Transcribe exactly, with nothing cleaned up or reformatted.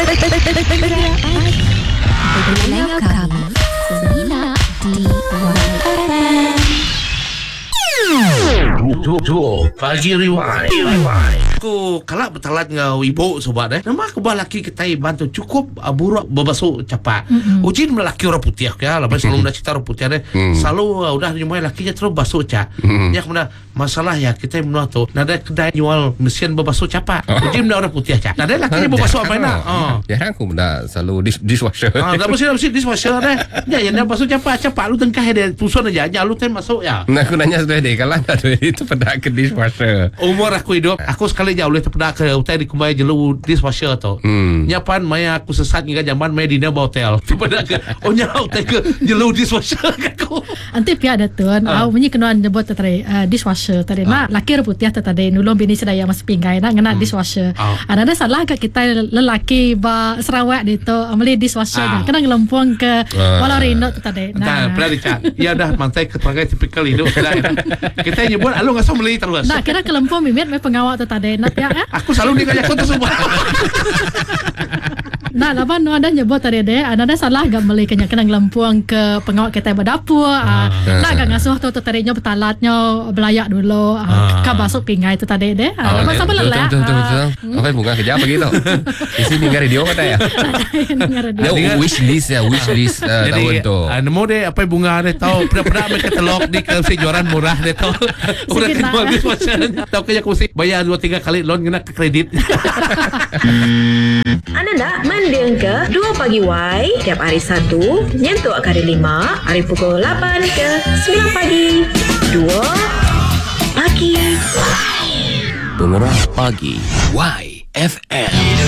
Dengar kami Semina di Y F M. Tuh, tuh, pagi rewind. Aku kalak bertalat ngau ibu sobat eh. Nama aku balaki kita bantu cukup uh, buruk berbasuh cepat. Mm-hmm. Ujin melaki orang putih ya. Lepas sebelum dah cerita orang putih deh. Mm. Selalu uh, udah nyumai lakinya terus basuh cak. Mm. Ya kemudian masalah ya kita menua tu. Nada kedai jual mesin berbasuh cepat. Oh. Ujin orang putih cak. Nada lakinya berbasuh apa nak? Oh. Ya aku benda selalu dis- dishwasher. Ah, dah mesti mesti dishwasher deh. Ya yang basuh cepat cepat lu tengkah dia pusun aja. Ya lu tem masuk ya. Nah aku nanya sudah deh kalau ada itu pada ke dishwasher. Umur aku hidup, aku sekali jauh boleh terpedak ke hotel di kumai jelu dishwasher tu. Hmm. Nyapan maya aku sesat hingga zaman maya di nama hotel. Terpedak ke, oh nya hotel ke jelu dishwasher aku. Anti pihak ada tuan, Ah. aku punya kenuan nyebut tadi uh, dishwasher tadi. Ah. Nak laki putih tadi nulung bini sedaya masih pinggai nak ngena hmm. dishwasher. Ah. Ada salah ke kita lelaki ba Sarawak itu ambil dishwasher ah. Kena ngelempung ke ah. Walau Rindo tadi. Nah, pernah dicat. Ya dah mantai keterangan tipikal hidup. Kita nyebut alu ngasih beli terus. Nah, kira kelempung mimit me pengawal tu tadi. Nak ya. Aku selalu dikaya aku tu semua. Nah, laban nu ada nyebut tadi deh, ada salah gak beli kena kena ngelempuang ke pengawal kita berdapur. Ah. Nak gak ngasuh tu tu tadinya betalatnya belayak dulu. Ah. Ka basuk pingai tu tadi deh. Ah, Oh, masa betul, belak. betul, betul, betul. Apa bunga kerja begitu? Di sini dengar radio kata ya. Dia wish list ya, wish list uh, tahun tu. Jadi, nemu deh apa bunga deh tahu pernah-pernah mereka telok di kejuaran murah deh tahu. Udah kejual dishwasher. Tahu kayak aku mesti bayar dua tiga kali loan kena ke kredit. Anda nak mendeng ke dua Pagi Y tiap hari Sabtu nyentuh kali lima hari pukul lapan ke sembilan pagi. dua Pagi Pengerah Pagi Y F M.